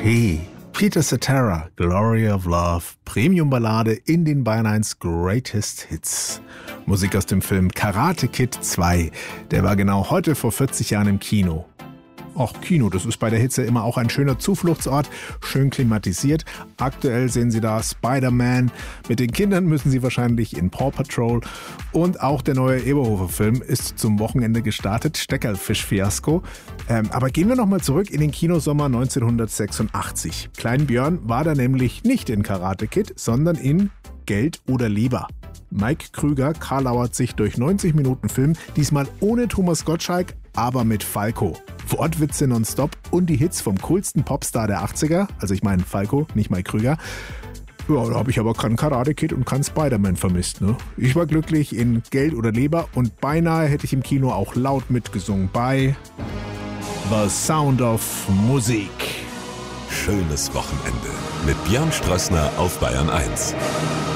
P. Peter Cetera, Glory of Love, Premium-Ballade in den Bayern 1 Greatest Hits. Musik aus dem Film Karate Kid 2. Der war genau heute vor 40 Jahren im Kino. Auch Kino, das ist bei der Hitze immer auch ein schöner Zufluchtsort, schön klimatisiert. Aktuell sehen Sie da Spider-Man. Mit den Kindern müssen Sie wahrscheinlich in Paw Patrol. Und auch der neue Eberhofer-Film ist zum Wochenende gestartet, Steckerlfisch-Fiasko. Aber gehen wir nochmal zurück in den Kinosommer 1986. Klein Björn war da nämlich nicht in Karate Kid, sondern in Geld oder Leber. Mike Krüger karlauert sich durch 90 Minuten Film, diesmal ohne Thomas Gottschalk, aber mit Falco. Wortwitze nonstop und die Hits vom coolsten Popstar der 80er, also ich meine Falco, nicht Mike Krüger. Ja, da habe ich aber keinen Karate Kid und keinen Spider-Man vermisst, ne? Ich war glücklich in Geld oder Leber und beinahe hätte ich im Kino auch laut mitgesungen bei The Sound of Musik. Schönes Wochenende mit Björn Strössner auf Bayern 1.